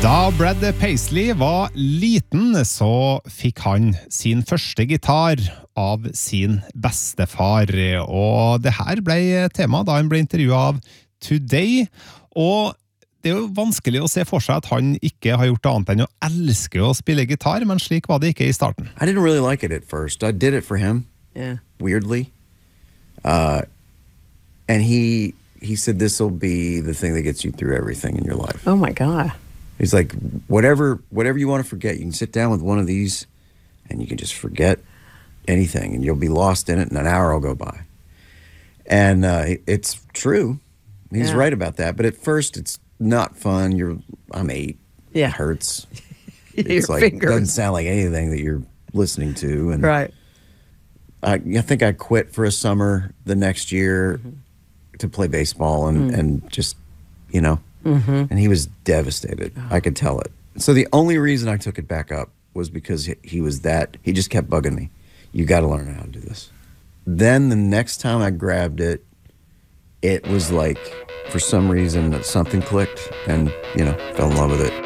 Da Brad Paisley var liten, så fikk han sin første gitar av sin bestefar. Og det her ble tema da han ble intervjuet av Today. Og det er jo vanskelig å se for seg at han ikke har gjort annet enn å elske å spille gitar, men slik var det ikke i starten. I didn't really like it at first. I did it for him, weirdly. And he said this will be the thing that gets you through everything in your life. Oh my God. He's like, whatever you want to forget, you can sit down with one of these and you can just forget anything and you'll be lost in it and an hour will go by. And it's true. He's right about that. But at first it's not fun. I'm 8. Yeah. It hurts. Your It's like, fingers. doesn't sound like anything that you're listening to. And Right. I think I quit for a summer the next year to play baseball and just, you know. And he was devastated. I could tell it. So the only reason I took it back up was because he just kept bugging me. You got to learn how to do this. Then the next time I grabbed it, it was like, for some reason, something clicked and, fell in love with it.